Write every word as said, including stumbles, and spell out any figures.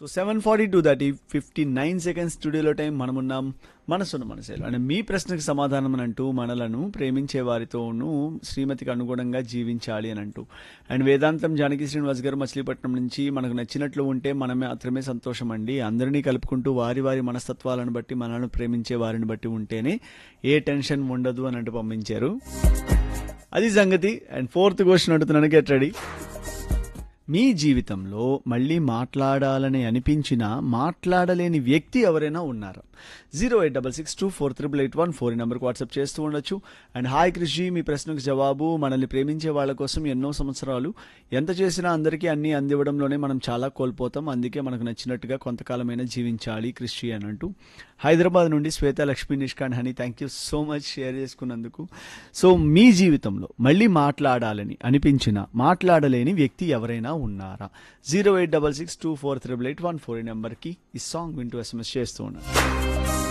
So seven forty two దాటి fifty nine seconds స్టూడియోలో time మనమున్నాం మనసున్న మనసేలో అంటే మీ ప్రశ్నకు సమాధానం అని అంటూ మనలను ప్రేమించే వారితోనూ శ్రీమతికి అనుగుణంగా జీవించాలి అని అంటూ అండ్ వేదాంతం జానకి శ్రీనివాస్ గారు మచిలీపట్నం నుంచి మనకు నచ్చినట్లు ఉంటే మనమే మాత్రమే సంతోషం అండి అందరినీ కలుపుకుంటూ వారి వారి మనస్తత్వాలను బట్టి మనల్ని ప్రేమించే వారిని బట్టి ఉంటేనే ఏ టెన్షన్ ఉండదు అని అంటూ పంపించారు. అది సంగతి. అండ్ ఫోర్త్ క్వశ్చన్ అడుగుతున్నాను, గెట్ రెడీ. మీ జీవితంలో మళ్ళీ మాట్లాడాలని అనిపించినా మాట్లాడలేని వ్యక్తి ఎవరైనా ఉన్నారా? Zero eight double six two four triple eight one four ఈ నెంబర్కి వాట్సాప్ చేస్తూ ఉండొచ్చు. అండ్ హాయ్ కృషి, మీ ప్రశ్నకు జవాబు మనల్ని ప్రేమించే వాళ్ళ కోసం ఎన్నో సంవత్సరాలు ఎంత చేసినా అందరికీ అన్నీ అందివ్వడంలోనే మనం చాలా కోల్పోతాం. అందుకే మనకు నచ్చినట్టుగా కొంతకాలమైనా జీవించాలి కృషి అని అంటూ హైదరాబాద్ నుండి శ్వేత Lakshmi నిష్కాండ్ honey, thank you so much share చేసుకున్నందుకు. సో మీ జీవితంలో మళ్ళీ మాట్లాడాలని అనిపించిన మాట్లాడలేని వ్యక్తి ఎవరైనా ఉన్నారా? Zero eight double six two four triple eight one four ఈ నెంబర్కి ఈ సాంగ్ వింటూ ఎస్ఎంఎస్ చేస్తూ ఉన్నారు.